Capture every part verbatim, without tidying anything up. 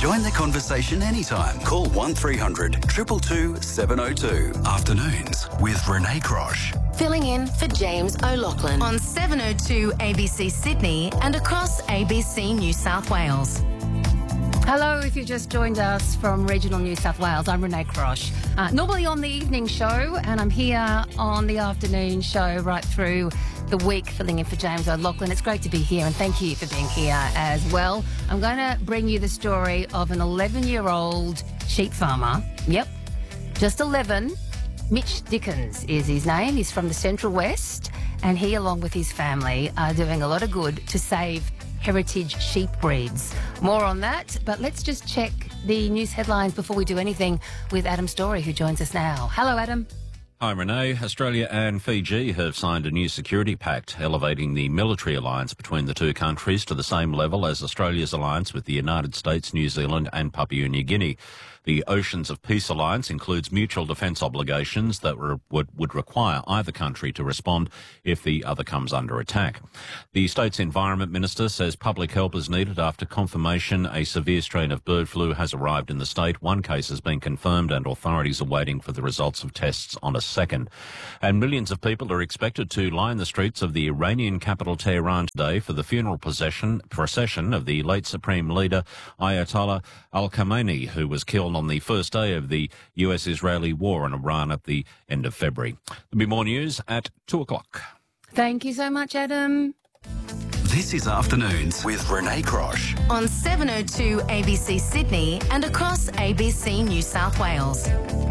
Join the conversation anytime. Call one three hundred two two two seven oh two. Afternoons with Renee Crosh. Filling in for James O'Loughlin on seven oh two A B C Sydney and across A B C New South Wales. Hello, if you've just joined us from regional New South Wales, I'm Renee Crosh. Uh, normally on the evening show, and I'm here on the afternoon show right through the week, filling in for James O'Loughlin. It's great to be here, and thank you for being here as well. I'm going to bring you the story of an eleven-year-old sheep farmer. Yep, just eleven. Mitch Dickens is his name. He's from the Central West, and he, along with his family, are doing a lot of good to save heritage sheep breeds. More on that, but let's just check the news headlines before we do anything with Adam Story, who joins us now. Hello, Adam. Hi, Renee. Australia and Fiji have signed a new security pact, elevating the military alliance between the two countries to the same level as Australia's alliance with the United States, New Zealand and Papua New Guinea. The Oceans of Peace Alliance includes mutual defence obligations that re- would, would require either country to respond if the other comes under attack. The state's Environment Minister says public help is needed after confirmation a severe strain of bird flu has arrived in the state. One case has been confirmed and authorities are waiting for the results of tests on a second. And millions of people are expected to line the streets of the Iranian capital Tehran today for the funeral procession, procession of the late Supreme Leader Ayatollah Al-Khamenei, who was killed on the first day of the U S-Israeli war in Iran at the end of February. There'll be more news at two o'clock. Thank you so much, Adam. This is Afternoons with Renee Crosh. On seven oh two A B C Sydney and across A B C New South Wales.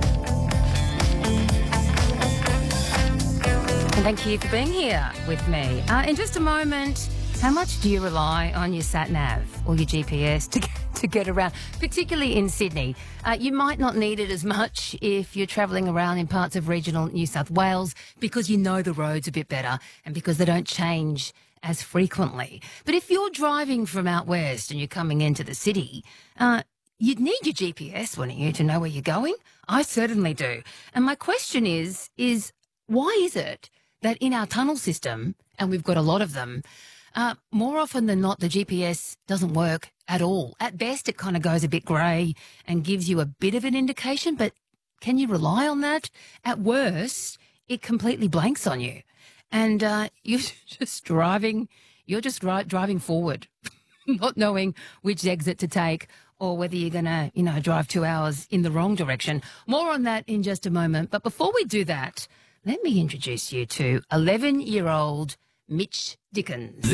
And thank you for being here with me. Uh, in just a moment, how much do you rely on your sat-nav or your G P S to get, to get around, particularly in Sydney? Uh, you might not need it as much if you're travelling around in parts of regional New South Wales because you know the roads a bit better and because they don't change as frequently. But if you're driving from out west and you're coming into the city, uh, you'd need your G P S, wouldn't you, to know where you're going? I certainly do. And my question is, is why is it that in our tunnel system, and we've got a lot of them, Uh, more often than not, the G P S doesn't work at all. At best, it kind of goes a bit grey and gives you a bit of an indication, but can you rely on that? At worst, it completely blanks on you. And uh, you're just driving, you're just dri- driving forward, not knowing which exit to take or whether you're going to, you know, drive two hours in the wrong direction. More on that in just a moment. But before we do that, let me introduce you to eleven-year-old Mitch Dickens.